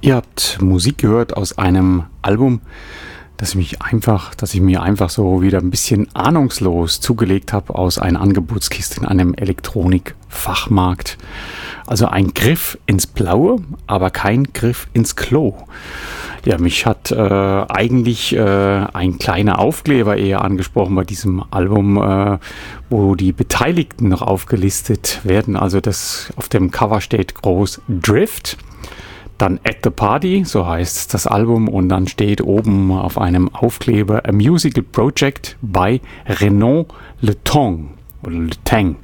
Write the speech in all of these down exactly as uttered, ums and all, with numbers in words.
Ihr habt Musik gehört aus einem Album, das mich einfach, dass ich mir einfach so wieder ein bisschen ahnungslos zugelegt habe aus einer Angebotskiste in einem Elektronikfachmarkt. Also ein Griff ins Blaue, aber kein Griff ins Klo. Ja, mich hat äh, eigentlich äh, ein kleiner Aufkleber eher angesprochen bei diesem Album, äh, wo die Beteiligten noch aufgelistet werden. Also das auf dem Cover steht groß Drift. Dann At the Party, so heißt das Album, und dann steht oben auf einem Aufkleber A Musical Project by Renaud Le Tang oder Le Tang.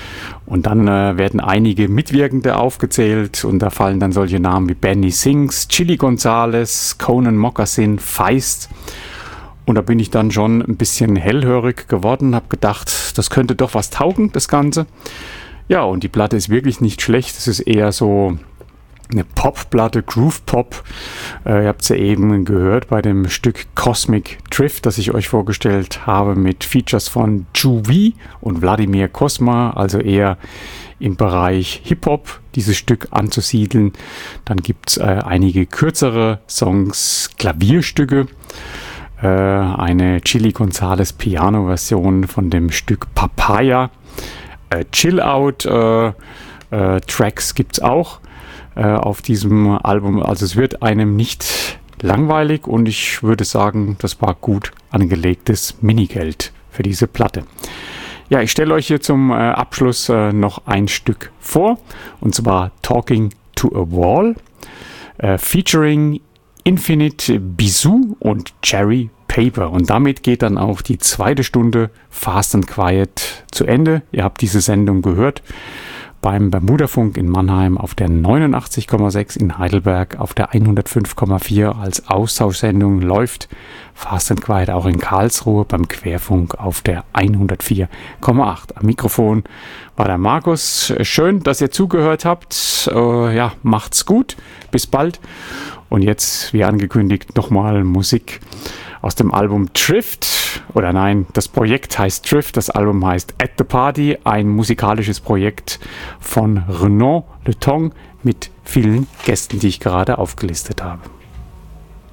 Und dann äh, werden einige Mitwirkende aufgezählt und da fallen dann solche Namen wie Benny Sings, Chili Gonzales, Conan Moccasin, Feist. Und da bin ich dann schon ein bisschen hellhörig geworden, habe gedacht, das könnte doch was taugen, das Ganze. Ja, und die Platte ist wirklich nicht schlecht, es ist eher so eine Popplatte, Groove Pop. Äh, ihr habt es ja eben gehört bei dem Stück Cosmic Drift, das ich euch vorgestellt habe, mit Features von Juvi und Wladimir Cosma, also eher im Bereich Hip-Hop dieses Stück anzusiedeln. Dann gibt es äh, einige kürzere Songs, Klavierstücke, äh, eine Chili Gonzales Piano-Version von dem Stück Papaya, äh, Chill-Out äh, äh, Tracks gibt es auch auf diesem Album. Also es wird einem nicht langweilig und ich würde sagen, das war gut angelegtes Minigeld für diese Platte. Ja, ich stelle euch hier zum äh, Abschluss äh, noch ein Stück vor, und zwar Talking to a Wall, äh, featuring Infinite Bisou und Cherry Paper. Und damit geht dann auch die zweite Stunde Fast and Quiet zu Ende. Ihr habt diese Sendung gehört beim Bermudafunk in Mannheim auf der neunundachtzig Komma sechs, in Heidelberg auf der hundertfünf Komma vier als Austauschsendung läuft Fast and Quiet auch in Karlsruhe beim Querfunk auf der hundertvier Komma acht. Am Mikrofon war der Markus. Schön, dass ihr zugehört habt. Äh, ja, macht's gut. Bis bald. Und jetzt, wie angekündigt, nochmal Musik aus dem Album Drift, oder nein, das Projekt heißt Drift, das Album heißt At the Party, ein musikalisches Projekt von Renaud Le Tang mit vielen Gästen, die ich gerade aufgelistet habe.